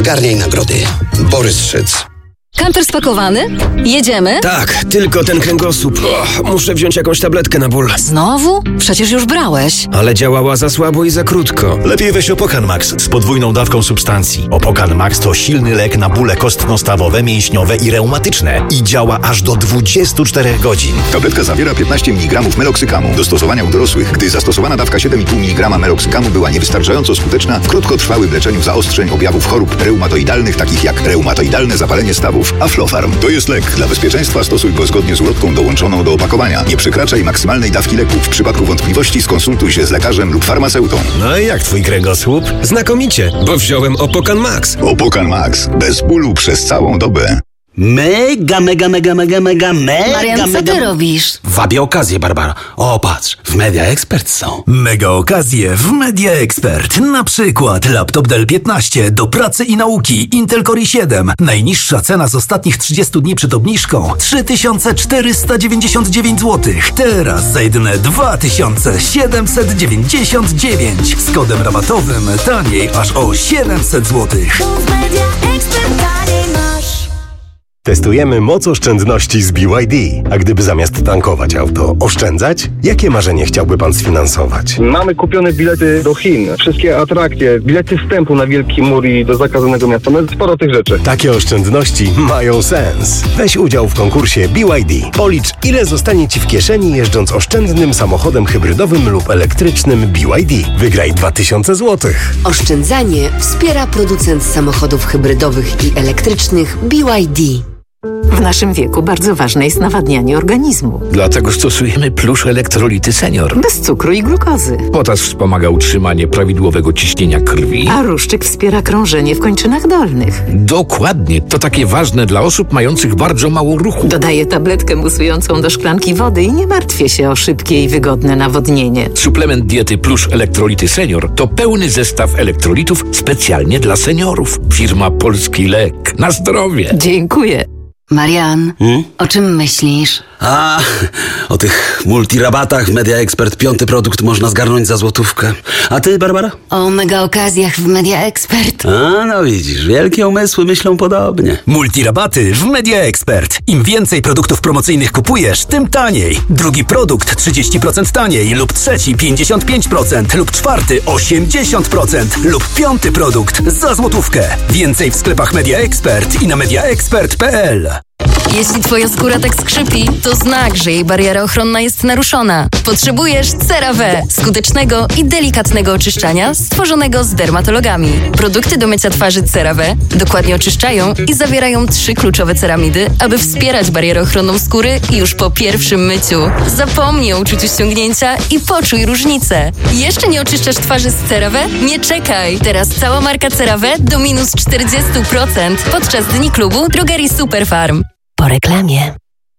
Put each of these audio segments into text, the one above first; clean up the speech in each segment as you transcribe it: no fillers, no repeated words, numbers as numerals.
Zgarniaj nagrody. Borys Szyc. Kamper spakowany? Jedziemy? Tak, tylko ten kręgosłup. Muszę wziąć jakąś tabletkę na ból. Znowu? Przecież już brałeś. Ale działała za słabo i za krótko. Lepiej weź Opokan Max z podwójną dawką substancji. Opokan Max to silny lek na bóle kostno-stawowe, mięśniowe i reumatyczne. I działa aż do 24 godzin. Tabletka zawiera 15 mg meloksykamu. Do stosowania u dorosłych, gdy zastosowana dawka 7,5 mg meloksykamu była niewystarczająco skuteczna w krótkotrwałym leczeniu zaostrzeń objawów chorób reumatoidalnych, takich jak reumatoidalne zapalenie stawów. Aflofarm to jest lek. Dla bezpieczeństwa stosuj go zgodnie z ulotką dołączoną do opakowania. Nie przekraczaj maksymalnej dawki leku. W przypadku wątpliwości skonsultuj się z lekarzem lub farmaceutą. No i jak twój kręgosłup? Znakomicie, bo wziąłem Opokan Max. Opokan Max. Bez bólu przez całą dobę. Mega. Marian, co ty robisz? Wabię okazję, Barbara. O, patrz, w Media Expert są. Mega okazje w Media Expert. Na przykład laptop Dell 15 do pracy i nauki Intel Core i7. Najniższa cena z ostatnich 30 dni przed obniżką 3499 zł. Teraz za jedyne 2799. Z kodem rabatowym taniej aż o 700 zł. Testujemy moc oszczędności z BYD. A gdyby zamiast tankować auto oszczędzać? Jakie marzenie chciałby pan sfinansować? Mamy kupione bilety do Chin, wszystkie atrakcje, bilety wstępu na Wielki Mur i do zakazanego miasta, no sporo tych rzeczy. Takie oszczędności mają sens. Weź udział w konkursie BYD. Policz, ile zostanie ci w kieszeni jeżdżąc oszczędnym samochodem hybrydowym lub elektrycznym BYD. Wygraj 2000 zł. Oszczędzanie wspiera producent samochodów hybrydowych i elektrycznych BYD. W naszym wieku bardzo ważne jest nawadnianie organizmu. Dlatego stosujemy Plusz Elektrolity Senior. Bez cukru i glukozy. Potas wspomaga utrzymanie prawidłowego ciśnienia krwi. A ruszczyk wspiera krążenie w kończynach dolnych. Dokładnie. To takie ważne dla osób mających bardzo mało ruchu. Dodaję tabletkę musującą do szklanki wody i nie martwię się o szybkie i wygodne nawodnienie. Suplement diety Plusz Elektrolity Senior to pełny zestaw elektrolitów specjalnie dla seniorów. Firma Polski Lek. Na zdrowie. Dziękuję. Marian, o czym myślisz? O tych multirabatach w Media Expert 5. produkt można zgarnąć za złotówkę. A ty, Barbara? O mega okazjach w Media Expert. No widzisz, wielkie umysły myślą podobnie. Multirabaty w Media Expert. Im więcej produktów promocyjnych kupujesz, tym taniej. Drugi produkt 30% taniej lub trzeci 55% lub czwarty 80% lub 5. produkt za złotówkę. Więcej w sklepach Media Expert i na mediaexpert.pl. Jeśli twoja skóra tak skrzypi, to znak, że jej bariera ochronna jest naruszona. Potrzebujesz CeraVe, skutecznego i delikatnego oczyszczania stworzonego z dermatologami. Produkty do mycia twarzy CeraVe dokładnie oczyszczają i zawierają 3 kluczowe ceramidy, aby wspierać barierę ochronną skóry już po pierwszym myciu. Zapomnij o uczuciu ściągnięcia i poczuj różnicę. Jeszcze nie oczyszczasz twarzy z CeraVe? Nie czekaj! Teraz cała marka CeraVe do minus 40% podczas Dni Klubu Drogerii Superfarm. Po reklamie.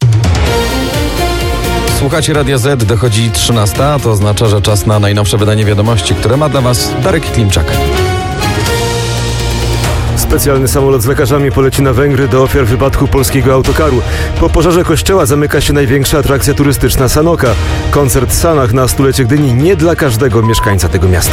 Słuchacie Radia Z, dochodzi 13, to oznacza, że czas na najnowsze wydanie wiadomości, które ma dla Was Darek Klimczak. Specjalny samolot z lekarzami poleci na Węgry do ofiar wypadku polskiego autokaru. Po pożarze kościoła zamyka się największa atrakcja turystyczna Sanoka. Koncert Sanach na stulecie Gdyni nie dla każdego mieszkańca tego miasta.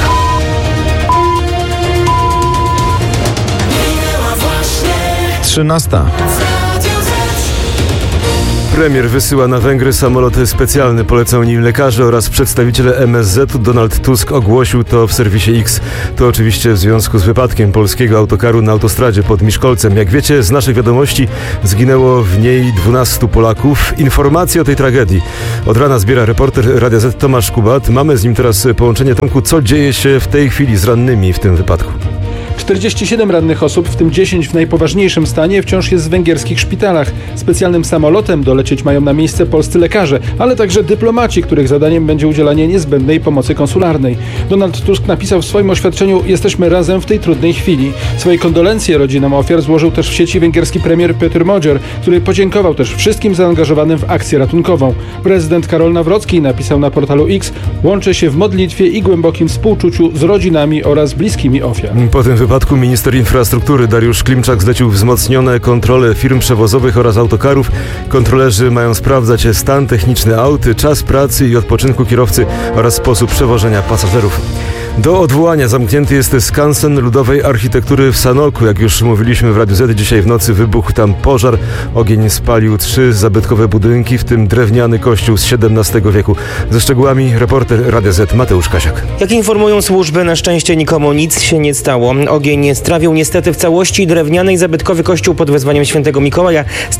Premier wysyła na Węgry samolot specjalny. Polecą nim lekarze oraz przedstawiciele MSZ. Donald Tusk ogłosił to w serwisie X. To oczywiście w związku z wypadkiem polskiego autokaru na autostradzie pod Miszkolcem. Jak wiecie z naszych wiadomości, zginęło w niej 12 Polaków. Informacje o tej tragedii od rana zbiera reporter Radia Z Tomasz Kubat. Mamy z nim teraz połączenie. Tomku, co dzieje się w tej chwili z rannymi w tym wypadku? 47 rannych osób, w tym 10 w najpoważniejszym stanie, wciąż jest w węgierskich szpitalach. Specjalnym samolotem dolecieć mają na miejsce polscy lekarze, ale także dyplomaci, których zadaniem będzie udzielanie niezbędnej pomocy konsularnej. Donald Tusk napisał w swoim oświadczeniu: jesteśmy razem w tej trudnej chwili. Swoje kondolencje rodzinom ofiar złożył też w sieci węgierski premier Péter Magyar, który podziękował też wszystkim zaangażowanym w akcję ratunkową. Prezydent Karol Nawrocki napisał na portalu X: łączę się w modlitwie i głębokim współczuciu z rodzinami oraz bliskimi ofiar. Po tym wypadku minister infrastruktury Dariusz Klimczak zlecił wzmocnione kontrole firm przewozowych oraz autokarów. Kontrolerzy mają sprawdzać stan techniczny aut, czas pracy i odpoczynku kierowcy oraz sposób przewożenia pasażerów. Do odwołania zamknięty jest skansen ludowej architektury w Sanoku. Jak już mówiliśmy w Radiu Z, dzisiaj w nocy wybuchł tam pożar. Ogień spalił 3 zabytkowe budynki, w tym drewniany kościół z XVII wieku. Ze szczegółami reporter Radia Z Mateusz Kasiak. Jak informują służby, na szczęście nikomu nic się nie stało. Ogień strawił niestety w całości drewniany i zabytkowy kościół pod wezwaniem świętego Mikołaja z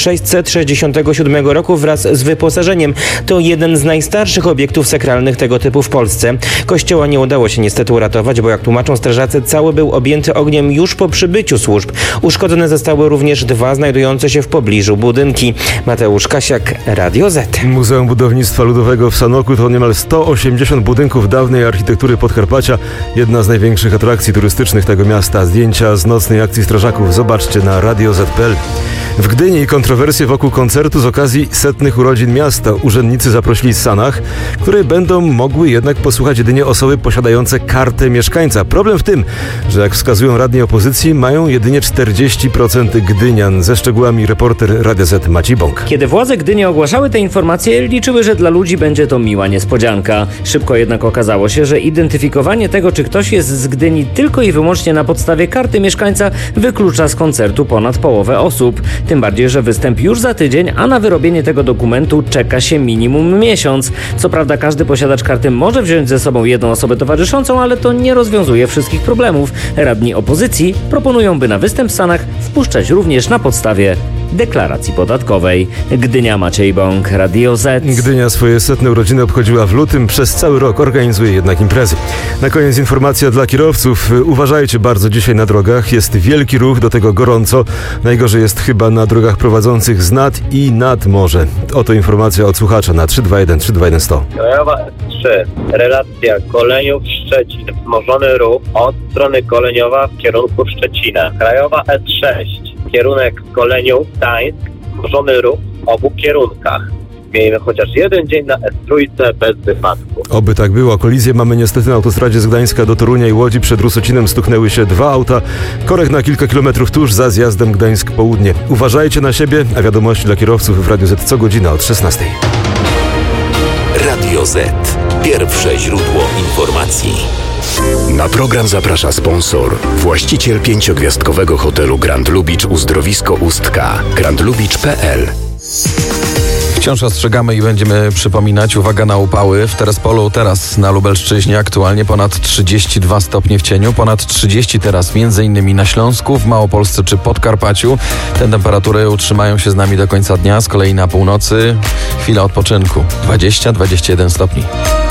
1667 roku wraz z wyposażeniem. To jeden z najstarszych obiektów sakralnych tego typu w Polsce. Kościoła nie udało się niestety uratować, bo jak tłumaczą strażacy, cały był objęty ogniem już po przybyciu służb. Uszkodzone zostały również 2 znajdujące się w pobliżu budynki. Mateusz Kasiak, Radio Z. Muzeum Budownictwa Ludowego w Sanoku to niemal 180 budynków dawnej architektury Podkarpacia. Jedna z największych atrakcji turystycznych tego miasta. Zdjęcia z nocnej akcji strażaków zobaczcie na radioz.pl. W Gdyni kontrowersje wokół koncertu z okazji 100. urodzin miasta. Urzędnicy zaprosili Sanach, które będą mogły jednak posłuchać jedynie osoby posiadające kartę mieszkańca. Problem w tym, że jak wskazują radni opozycji, mają jedynie 40% gdynian. Ze szczegółami reporter Radia Z Maciej Bąk. Kiedy władze Gdyni ogłaszały te informacje, liczyły, że dla ludzi będzie to miła niespodzianka. Szybko jednak okazało się, że identyfikowanie tego, czy ktoś jest z Gdyni tylko i wyłącznie na podstawie karty mieszkańca, wyklucza z koncertu ponad połowę osób. Tym bardziej, że występ już za tydzień, a na wyrobienie tego dokumentu czeka się minimum miesiąc. Co prawda każdy posiadacz karty może wziąć ze sobą jedną osobę towarzyszącą, ale to nie rozwiązuje wszystkich problemów. Radni opozycji proponują, by na występ w Sanach wpuszczać również na podstawie deklaracji podatkowej. Gdynia, Maciej Bąk, Radio Z. Gdynia swoje 100. urodziny obchodziła w lutym. Przez cały rok organizuje jednak imprezy. Na koniec informacja dla kierowców. Uważajcie bardzo dzisiaj na drogach. Jest wielki ruch, do tego gorąco. Najgorzej jest chyba na drogach prowadzących z nad i nad morze. Oto informacja od słuchacza na 321 321 100. Krajowa S3, relacja Koleniów-Szczecin, wzmożony ruch od strony Koleniowa w kierunku Szczecina. Krajowa S6, kierunek Koleniów-Gdańsk, wzmożony ruch w obu kierunkach. Miejmy chociaż jeden dzień na S3 bez wypadku. Oby tak było. Kolizję mamy niestety na autostradzie z Gdańska do Torunia i Łodzi. Przed Rusocinem stuknęły się 2 auta. Korek na kilka kilometrów tuż za zjazdem Gdańsk Południe. Uważajcie na siebie, a wiadomości dla kierowców w Radiu Z co godzina od 16. Radio Z. Pierwsze źródło informacji. Na program zaprasza sponsor, właściciel 5-gwiazdkowego hotelu Grand Lubicz Uzdrowisko Ustka, grandlubicz.pl. Wciąż ostrzegamy i będziemy przypominać, uwaga na upały. W Terespolu teraz na Lubelszczyźnie aktualnie ponad 32 stopnie w cieniu, ponad 30 teraz m.in. na Śląsku, w Małopolsce czy Podkarpaciu. Te temperatury utrzymają się z nami do końca dnia, z kolei na północy chwila odpoczynku, 20-21 stopni.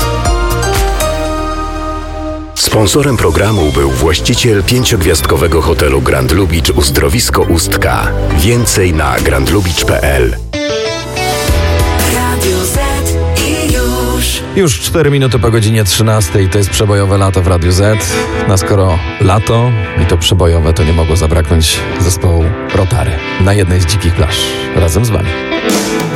Sponsorem programu był właściciel 5-gwiazdkowego hotelu Grand Lubicz Uzdrowisko Ustka. Więcej na grandlubicz.pl. Już 4 minuty po godzinie 13. To jest przebojowe lato w Radiu Z. No skoro lato i to przebojowe, to nie mogło zabraknąć zespołu Rotary na jednej z dzikich plaż. Razem z wami.